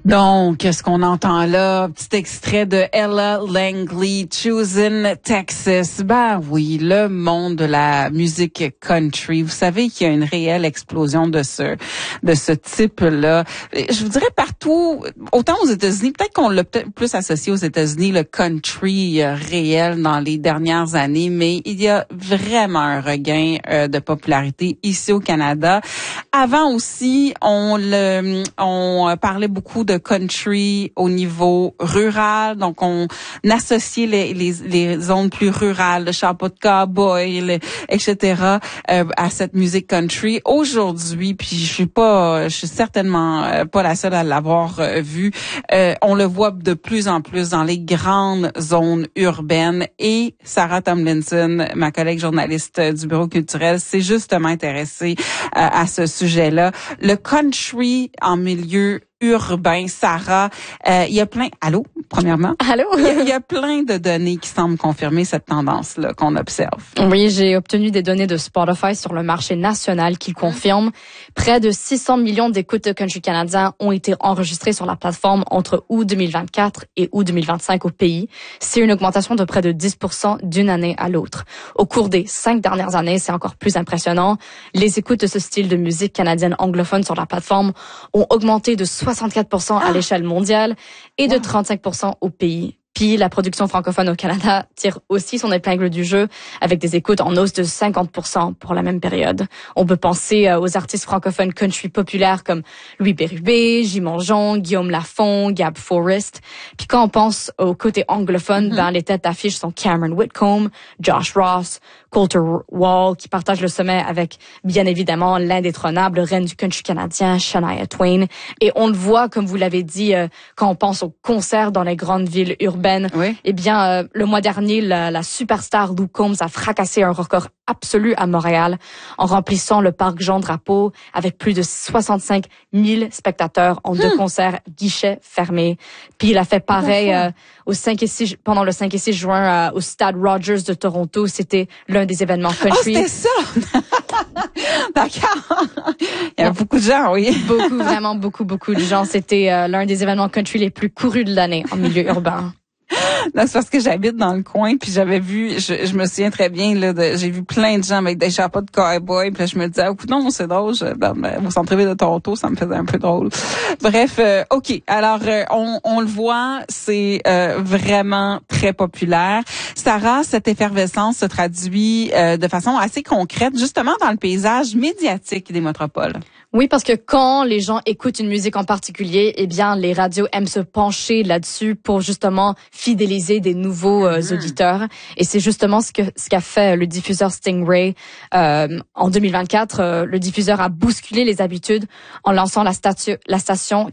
Donc, qu'est-ce qu'on entend là? Petit extrait de Ella Langley, Choosing Texas. Ben oui, le monde de la musique country. Vous savez qu'il y a une réelle explosion de ce type-là. Je vous dirais partout, autant aux États-Unis, peut-être qu'on l'a peut-être plus associé aux États-Unis, le country réel dans les dernières années, mais il y a vraiment un regain de popularité ici au Canada. Avant aussi, on parlait beaucoup de country au niveau rural, donc on associait les zones plus rurales, le chapeau de cowboy, etc. À cette musique country. Aujourd'hui, puis je suis certainement pas la seule à l'avoir vu. On le voit de plus en plus dans les grandes zones urbaines. Et Sarah Tomlinson, ma collègue journaliste du Bureau culturel, s'est justement intéressée à ce sujet-là. Le country en milieu urbain, Sarah, il y a plein... Allô, premièrement? Allô? Il y a plein de données qui semblent confirmer cette tendance-là qu'on observe. Oui, j'ai obtenu des données de Spotify sur le marché national qui le confirment. Près de 600 millions d'écoutes de country canadien ont été enregistrées sur la plateforme entre août 2024 et août 2025 au pays. C'est une augmentation de près de 10% d'une année à l'autre. Au cours des 5 dernières années, c'est encore plus impressionnant. Les écoutes de ce style de musique canadienne anglophone sur la plateforme ont augmenté de 64% à l'échelle mondiale et de 35% au pays. Puis la production francophone au Canada tire aussi son épingle du jeu avec des écoutes en hausse de 50% pour la même période. On peut penser aux artistes francophones country populaires comme Louis Bérubé, J. Mongeon, Guillaume Lafont, Gab Forrest. Puis quand on pense au côté anglophone, les têtes d'affiche sont Cameron Whitcomb, Josh Ross, Colter Wall, qui partage le sommet avec, bien évidemment, l'indétrônable reine du country canadien, Shania Twain. Et on le voit, comme vous l'avez dit, quand on pense aux concerts dans les grandes villes urbaines. Oui. Eh bien, le mois dernier, la superstar Luke Combs a fracassé un record absolu à Montréal en remplissant le parc Jean-Drapeau avec plus de 65 000 spectateurs en 2 concerts guichets fermés. Puis il a fait pareil pendant le 5 et 6 juin au Stade Rogers de Toronto. C'était l'un des événements country. Oh, c'était ça! D'accord. Il y a beaucoup de gens, oui. Vraiment beaucoup de gens. C'était l'un des événements country les plus courus de l'année en milieu urbain. Non, c'est parce que j'habite dans le coin, puis j'avais vu, je me souviens très bien, là, j'ai vu plein de gens avec des chapeaux de cowboy, puis là, je me disais, oh, non, c'est drôle, au centre-ville de Toronto, ça me faisait un peu drôle. Bref, OK. Alors, on le voit, c'est vraiment très populaire. Sarah, cette effervescence se traduit de façon assez concrète, justement, dans le paysage médiatique des métropoles. Oui, parce que quand les gens écoutent une musique en particulier, eh bien, les radios aiment se pencher là-dessus pour justement fidéliser des nouveaux auditeurs. Et c'est justement ce qu'a fait le diffuseur Stingray en 2024. Le diffuseur a bousculé les habitudes en lançant la station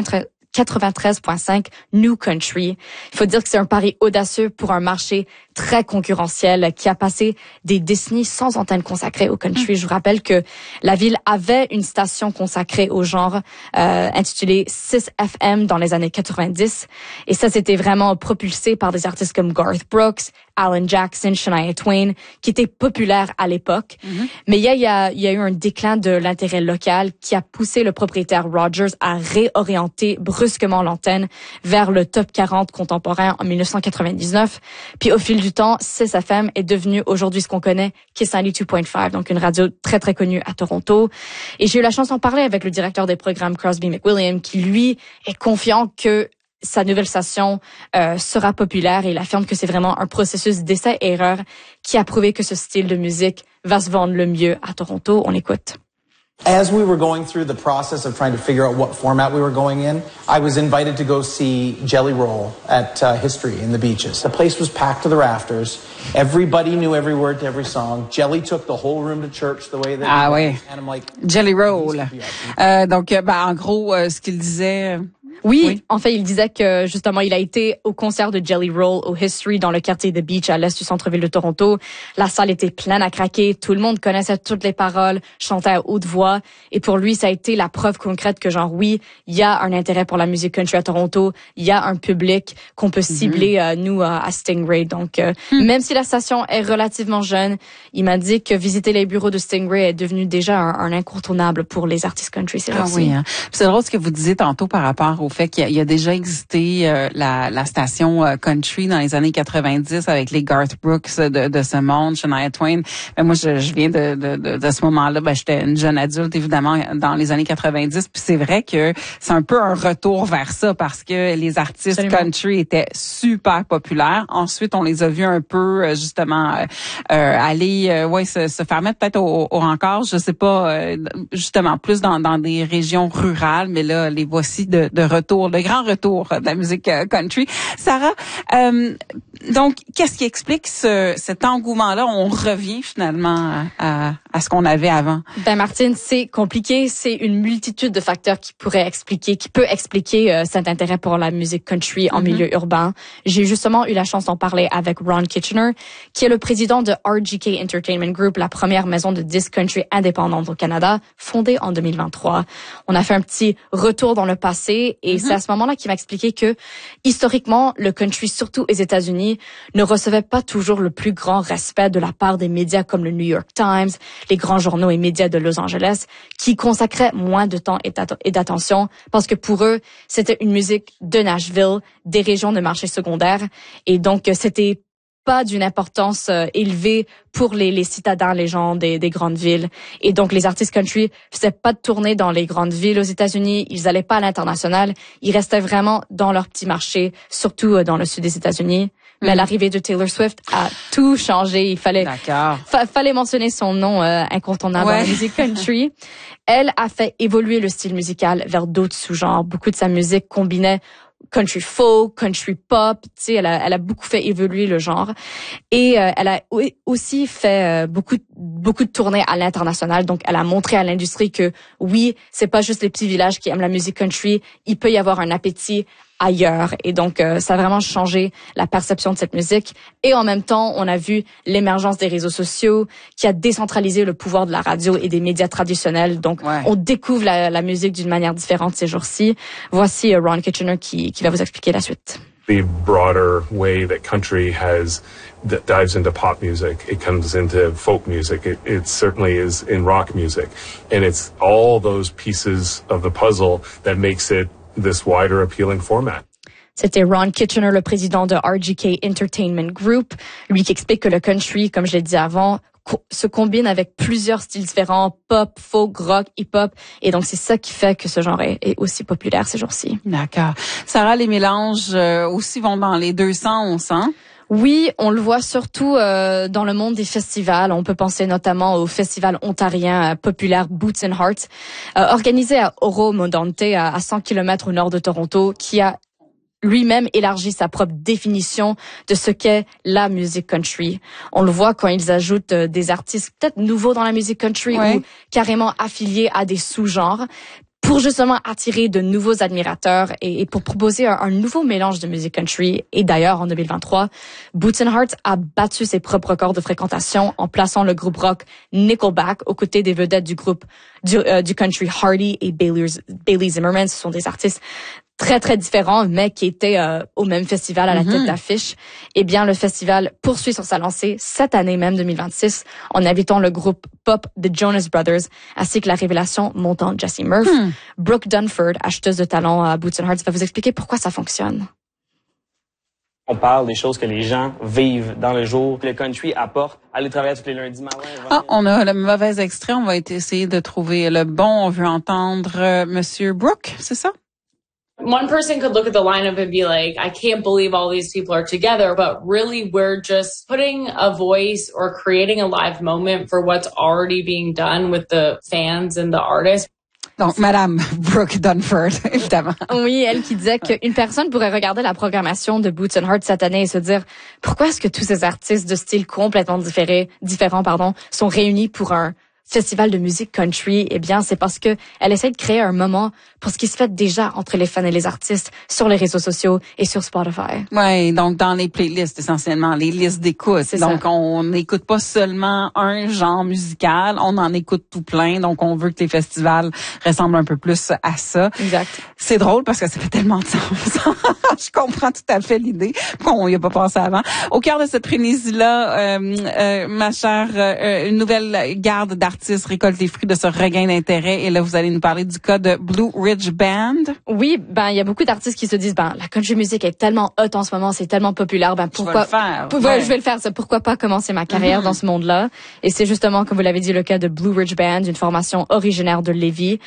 93.5 New Country. Il faut dire que c'est un pari audacieux pour un marché très concurrentiel qui a passé des décennies sans antenne consacrée au country. Je vous rappelle que la ville avait une station consacrée au genre intitulée 6FM dans les années 90 et ça c'était vraiment propulsé par des artistes comme Garth Brooks, Alan Jackson, Shania Twain qui étaient populaires à l'époque. Mais il y a eu un déclin de l'intérêt local qui a poussé le propriétaire Rogers à réorienter brusquement l'antenne vers le top 40 contemporain en 1999. Puis au fil du temps, 6FM est devenu aujourd'hui ce qu'on connaît, Kiss 92.5, donc une radio très très connue à Toronto. Et j'ai eu la chance d'en parler avec le directeur des programmes Crosby McWilliams, qui lui est confiant que sa nouvelle station sera populaire et il affirme que c'est vraiment un processus d'essai-erreur qui a prouvé que ce style de musique va se vendre le mieux à Toronto. On écoute. As we were going through the process of trying to figure out what format we were going in, I was invited to go see Jelly Roll at History in the Beaches. The place was packed to the rafters. Everybody knew every word to every song. Jelly took the whole room to church the way that he went. Oui. And I'm like, Jelly Roll. Donc, en gros, ce qu'il disait... Oui, en fait, il disait que justement, il a été au concert de Jelly Roll au History dans le quartier de Beach à l'est du centre-ville de Toronto. La salle était pleine à craquer, tout le monde connaissait toutes les paroles, chantait à haute voix. Et pour lui, ça a été la preuve concrète que genre, oui, il y a un intérêt pour la musique country à Toronto, il y a un public qu'on peut cibler, nous, à Stingray. Donc, même si la station est relativement jeune, il m'a dit que visiter les bureaux de Stingray est devenu déjà un incontournable pour les artistes country. C'est oui, hein. C'est drôle ce que vous disiez tantôt par rapport au fait qu'il y a déjà existé la station country dans les années 90 avec les Garth Brooks de ce monde, Shania Twain. Ben, moi, je viens de ce moment-là. Ben, j'étais une jeune adulte, évidemment, dans les années 90. Puis c'est vrai que c'est un peu un retour vers ça parce que les artistes Absolument. country étaient super populaires. Ensuite, on les a vus un peu, justement, aller se faire mettre peut-être au rencard, je sais pas, justement plus dans des régions rurales, mais là les voici de retour, de grand retour de la musique country. Sarah, donc qu'est-ce qui explique cet engouement-là? On revient finalement à ce qu'on avait avant. Ben Martine, c'est compliqué, c'est une multitude de facteurs qui peut expliquer cet intérêt pour la musique country en milieu urbain. J'ai justement eu la chance d'en parler avec Ron Kitchener, qui est le président de RGK Entertainment Group, la première maison de disques country indépendante au Canada, fondée en 2023. On a fait un petit retour dans le passé et c'est à ce moment-là qu'il m'a expliqué que historiquement, le country, surtout aux États-Unis, ne recevait pas toujours le plus grand respect de la part des médias comme le New York Times, les grands journaux et médias de Los Angeles, qui consacraient moins de temps et d'attention parce que pour eux, c'était une musique de Nashville, des régions de marché secondaire et donc c'était pas d'une importance élevée pour les citadins, les gens des grandes villes. Et donc, les artistes country faisaient pas de tournée dans les grandes villes aux États-Unis. Ils allaient pas à l'international. Ils restaient vraiment dans leur petit marché, surtout dans le sud des États-Unis. Mais l'arrivée de Taylor Swift a tout changé. Il fallait mentionner son nom incontournable dans la musique country. Elle a fait évoluer le style musical vers d'autres sous-genres. Beaucoup de sa musique combinait country folk, country pop, tu sais, elle a beaucoup fait évoluer le genre et elle a aussi fait beaucoup de tournées à l'international. Donc elle a montré à l'industrie que oui, c'est pas juste les petits villages qui aiment la musique country, il peut y avoir un appétit ailleurs et donc ça a vraiment changé la perception de cette musique et en même temps on a vu l'émergence des réseaux sociaux qui a décentralisé le pouvoir de la radio et des médias traditionnels donc on découvre la musique d'une manière différente ces jours-ci. Voici Ron Kitchener qui va vous expliquer la suite. The broader way that country that dives into pop music, it comes into folk music, it certainly is in rock music, and it's all those pieces of the puzzle that makes it this wider appealing format. C'était Ron Kitchener, le président de RGK Entertainment Group, lui qui explique que le country, comme je l'ai dit avant, se combine avec plusieurs styles différents, pop, folk, rock, hip-hop, et donc c'est ça qui fait que ce genre est aussi populaire ces jours-ci. D'accord. Sarah, les mélanges aussi vont dans les deux sens, hein? Oui, on le voit surtout dans le monde des festivals. On peut penser notamment au festival ontarien populaire Boots and Hearts, organisé à Oro-Modonte, à 100 km au nord de Toronto, qui a lui-même élargi sa propre définition de ce qu'est la musique country. On le voit quand ils ajoutent des artistes peut-être nouveaux dans la musique country ou carrément affiliés à des sous-genres, pour justement attirer de nouveaux admirateurs et pour proposer un nouveau mélange de musique country. Et d'ailleurs, en 2023, Boots and Hearts a battu ses propres records de fréquentation en plaçant le groupe rock Nickelback aux côtés des vedettes du groupe du country Hardy et Bailey Zimmerman. Ce sont des artistes très, très différents, mais qui étaient au même festival à la tête d'affiche. Eh bien, le festival poursuit sur sa lancée cette année même, 2026, en invitant le groupe pop The Jonas Brothers, ainsi que la révélation montante Jessie Murph. Brooke Dunford, acheteuse de talent à Boots and Hearts, va vous expliquer pourquoi ça fonctionne. On parle des choses que les gens vivent dans le jour, que le country apporte. Aller travailler tous les lundis matin. On a le mauvais extrait. On va essayer de trouver le bon. On veut entendre Monsieur Brooke, c'est ça? One person could look at the lineup and be like, I can't believe all these people are together, but really we're just putting a voice or creating a live moment for what's already being done with the fans and the artists. Donc, Madame Brooke Dunford, évidemment. Oui, elle qui disait qu'une personne pourrait regarder la programmation de Boots and Hearts cette année et se dire pourquoi est-ce que tous ces artistes de styles complètement différents, sont réunis pour un festival de musique country. Eh bien, c'est parce que elle essaie de créer un moment pour ce qui se fait déjà entre les fans et les artistes sur les réseaux sociaux et sur Spotify. Ouais, donc dans les playlists essentiellement, les listes d'écoute. Donc on n'écoute pas seulement un genre musical, on en écoute tout plein. Donc on veut que les festivals ressemblent un peu plus à ça. Exact. C'est drôle parce que ça fait tellement de sens. Je comprends tout à fait l'idée. Pourquoi on y a pas pensé avant? Au cœur de cette frénésie-là, ma chère, une nouvelle garde d'artistes artistes récoltent les fruits de ce regain d'intérêt. Et là, vous allez nous parler du cas de Blue Ridge Band. Oui, il y a beaucoup d'artistes qui se disent, la country music est tellement hot en ce moment, c'est tellement populaire, pourquoi je vais le faire, ça. Pourquoi pas commencer ma carrière dans ce monde-là? Et c'est justement, comme vous l'avez dit, le cas de Blue Ridge Band, une formation originaire de Lévis.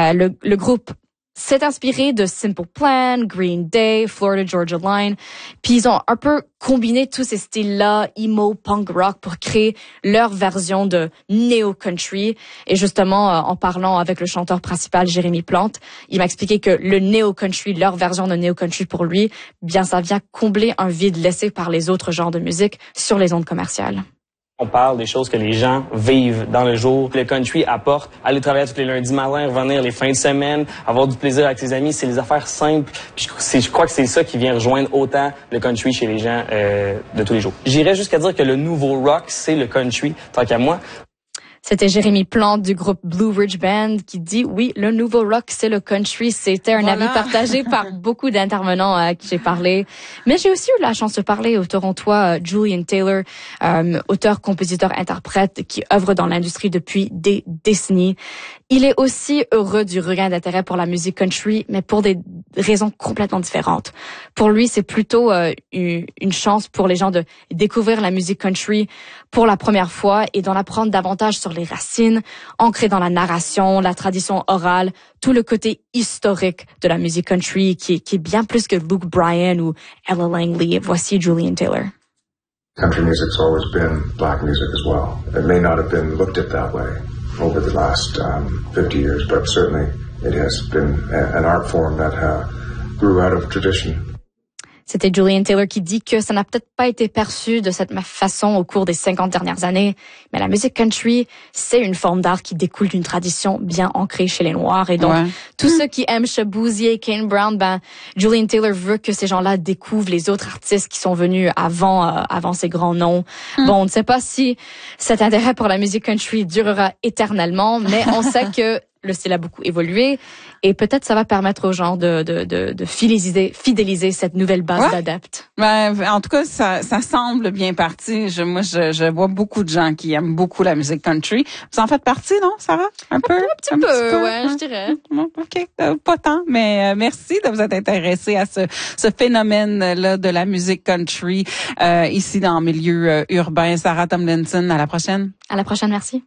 Le groupe s'est inspiré de Simple Plan, Green Day, Florida Georgia Line, puis ils ont un peu combiné tous ces styles-là, emo, punk rock, pour créer leur version de néo-country. Et justement, en parlant avec le chanteur principal, Jérémy Plante, il m'a expliqué que le néo-country, leur version de néo-country pour lui, ça vient combler un vide laissé par les autres genres de musique sur les ondes commerciales. On parle des choses que les gens vivent dans le jour. Le country apporte aller travailler tous les lundis matin, revenir les fins de semaine, avoir du plaisir avec ses amis. C'est les affaires simples. Puis je crois que c'est ça qui vient rejoindre autant le country chez les gens de tous les jours. J'irais jusqu'à dire que le nouveau rock, c'est le country, tant qu'à moi. C'était Jérémy Plante du groupe Blue Ridge Band qui dit oui, le nouveau rock, c'est le country. C'était un avis partagé par beaucoup d'intervenants à qui j'ai parlé. Mais j'ai aussi eu la chance de parler au Torontois Julian Taylor, auteur, compositeur, interprète qui œuvre dans l'industrie depuis des décennies. Il est aussi heureux du regain d'intérêt pour la musique country, mais pour des raisons complètement différentes. Pour lui, c'est plutôt une chance pour les gens de découvrir la musique country pour la première fois et d'en apprendre davantage sur les racines, ancrées dans la narration, la tradition orale, tout le côté historique de la musique country qui est bien plus que Luke Bryan ou Ella Langley. Voici Julian Taylor. Country music's always been black music as well. It may not have been looked at that way over the last 50 years, but certainly it has been an art form that grew out of tradition. C'était Julian Taylor qui dit que ça n'a peut-être pas été perçu de cette façon au cours des 50 dernières années, mais la musique country, c'est une forme d'art qui découle d'une tradition bien ancrée chez les Noirs. Et donc, tous ceux qui aiment Shaboozey, Kane Brown, Julian Taylor veut que ces gens-là découvrent les autres artistes qui sont venus avant ces grands noms. Bon, on ne sait pas si cet intérêt pour la musique country durera éternellement, mais on sait que le style a beaucoup évolué et peut-être ça va permettre aux gens de fidéliser cette nouvelle base d'adeptes. En tout cas, ça semble bien parti. Je vois beaucoup de gens qui aiment beaucoup la musique country. Vous en faites partie, non, Sarah? Un petit peu, je dirais. OK, pas tant, mais merci de vous être intéressé à ce phénomène-là de la musique country ici dans le milieu urbain. Sarah Tomlinson, à la prochaine. À la prochaine, merci.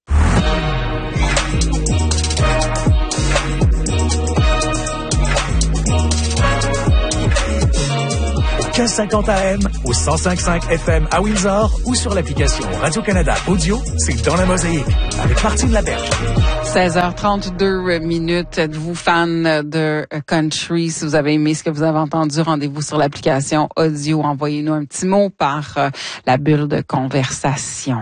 1550 AM au 105.5 FM à Windsor ou sur l'application Radio-Canada Audio, c'est Dans la Mosaïque avec Martine Laberge. 16h32 minutes. Êtes-vous fan de country? Si vous avez aimé ce que vous avez entendu, rendez-vous sur l'application audio. Envoyez-nous un petit mot par la bulle de conversation.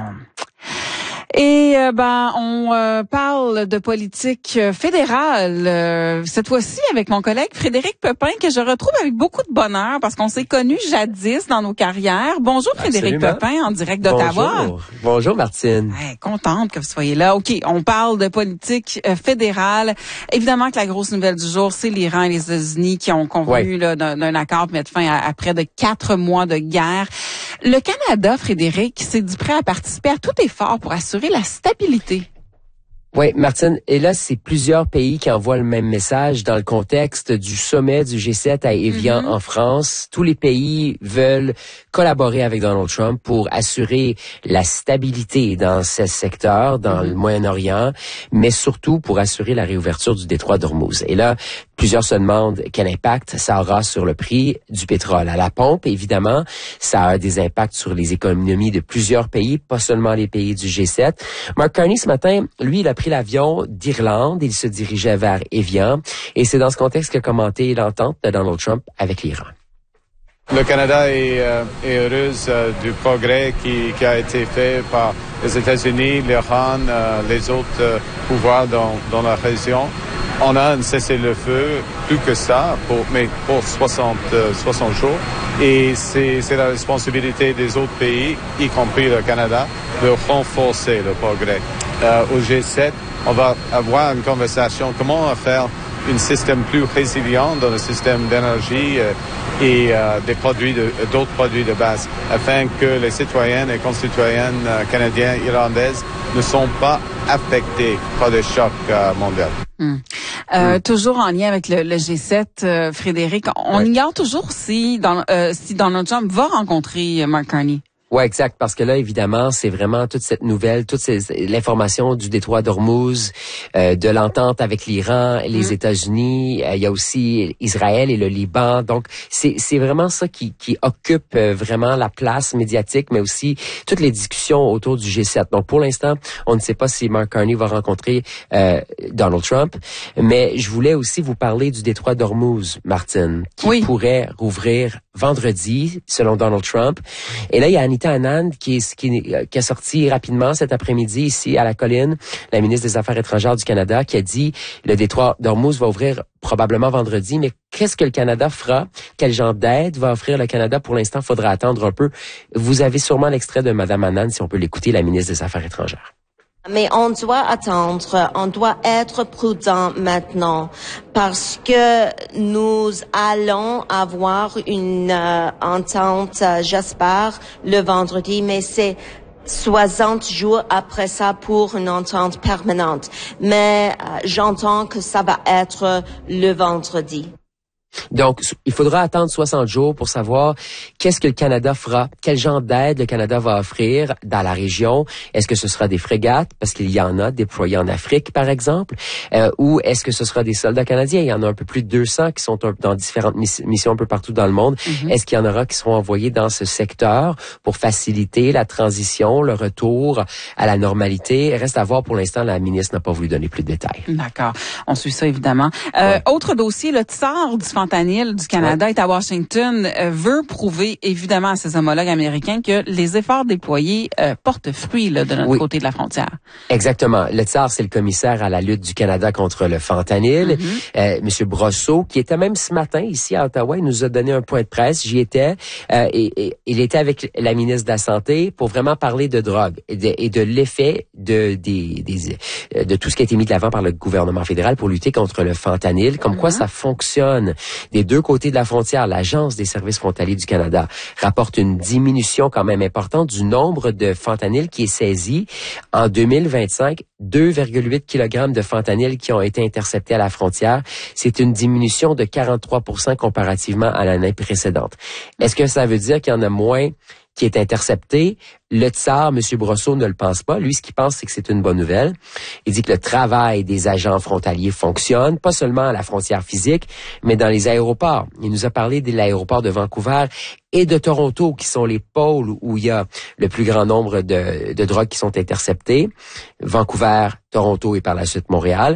Et on parle de politique fédérale cette fois-ci avec mon collègue Frédéric Pepin que je retrouve avec beaucoup de bonheur parce qu'on s'est connus jadis dans nos carrières. Bonjour Frédéric Pepin en direct d'Ottawa. Bonjour Martine. Contente que vous soyez là. OK, on parle de politique fédérale. Évidemment que la grosse nouvelle du jour, c'est l'Iran et les États-Unis qui ont convenu d'un accord pour mettre fin à près de 4 mois de guerre. Le Canada, Frédéric, s'est dit prêt à participer à tout effort pour assurer la stabilité. Oui, Martine, et là, c'est plusieurs pays qui envoient le même message dans le contexte du sommet du G7 à Évian en France. Tous les pays veulent collaborer avec Donald Trump pour assurer la stabilité dans ce secteur, dans le Moyen-Orient, mais surtout pour assurer la réouverture du détroit d'Ormuz. Et là, plusieurs se demandent quel impact ça aura sur le prix du pétrole à la pompe. Évidemment, ça a des impacts sur les économies de plusieurs pays, pas seulement les pays du G7. Mark Carney, ce matin, lui, il a pris l'avion d'Irlande. Il se dirigeait vers Évian. Et c'est dans ce contexte qu'a commenté l'entente de Donald Trump avec l'Iran. Le Canada est heureuse du progrès qui a été fait par les États-Unis, l'Iran, les autres pouvoirs dans la région. On a un cessez-le-feu, plus que ça, pour 60 jours. Et c'est la responsabilité des autres pays, y compris le Canada, de renforcer le progrès. Au G7, on va avoir une conversation comment faire un système plus résilient dans le système d'énergie et d'autres produits de base, afin que les citoyennes et concitoyennes canadiens et irlandaises ne sont pas affectés par le choc mondial. Toujours en lien avec le G7, Frédéric, on ignore toujours si Donald Trump va rencontrer Mark Carney. Ouais, exact, parce que là, évidemment, c'est vraiment toute cette nouvelle, l'information du détroit d'Ormuz, de l'entente avec l'Iran, les États-Unis, il y a aussi Israël et le Liban. Donc, c'est vraiment ça qui occupe vraiment la place médiatique, mais aussi toutes les discussions autour du G7. Donc, pour l'instant, on ne sait pas si Mark Carney va rencontrer Donald Trump, mais je voulais aussi vous parler du détroit d'Ormuz, Martine, qui pourrait rouvrir vendredi, selon Donald Trump. Et là, il y a Anita Anand qui a sorti rapidement cet après-midi ici à la Colline, la ministre des Affaires étrangères du Canada, qui a dit le détroit d'Ormuz va ouvrir probablement vendredi, mais qu'est-ce que le Canada fera? Quel genre d'aide va offrir le Canada? Pour l'instant, il faudra attendre un peu. Vous avez sûrement l'extrait de Mme Anand, si on peut l'écouter, la ministre des Affaires étrangères. Mais on doit attendre, on doit être prudent maintenant parce que nous allons avoir une entente, j'espère, le vendredi, mais c'est 60 jours après ça pour une entente permanente. Mais j'entends que ça va être le vendredi. Donc, il faudra attendre 60 jours pour savoir qu'est-ce que le Canada fera, quel genre d'aide le Canada va offrir dans la région. Est-ce que ce sera des frégates, parce qu'il y en a déployées en Afrique, par exemple, ou est-ce que ce sera des soldats canadiens? Il y en a un peu plus de 200 qui sont dans différentes missions un peu partout dans le monde. Est-ce qu'il y en aura qui seront envoyés dans ce secteur pour faciliter la transition, le retour à la normalité? Reste à voir. Pour l'instant, la ministre n'a pas voulu donner plus de détails. D'accord. On suit ça, évidemment. Autre dossier, le tsar du fentanyl du Canada est à Washington, veut prouver évidemment à ses homologues américains que les efforts déployés portent fruit là, de notre côté de la frontière. Exactement. Le tsar, c'est le commissaire à la lutte du Canada contre le fentanyl. Monsieur Brosseau, qui était même ce matin ici à Ottawa, il nous a donné un point de presse. J'y étais. Et il était avec la ministre de la Santé pour vraiment parler de drogue et de l'effet de tout ce qui a été mis de l'avant par le gouvernement fédéral pour lutter contre le fentanyl. Comme quoi ça fonctionne. Des deux côtés de la frontière, l'Agence des services frontaliers du Canada rapporte une diminution quand même importante du nombre de fentanyl qui est saisi. En 2025, 2,8 kg de fentanyl qui ont été interceptés à la frontière. C'est une diminution de 43% comparativement à l'année précédente. Est-ce que ça veut dire qu'il y en a moins qui est intercepté? Le tsar, M. Brosseau, ne le pense pas. Lui, ce qu'il pense, c'est que c'est une bonne nouvelle. Il dit que le travail des agents frontaliers fonctionne, pas seulement à la frontière physique, mais dans les aéroports. Il nous a parlé de l'aéroport de Vancouver et de Toronto, qui sont les pôles où il y a le plus grand nombre de drogues qui sont interceptées. Vancouver, Toronto et par la suite Montréal.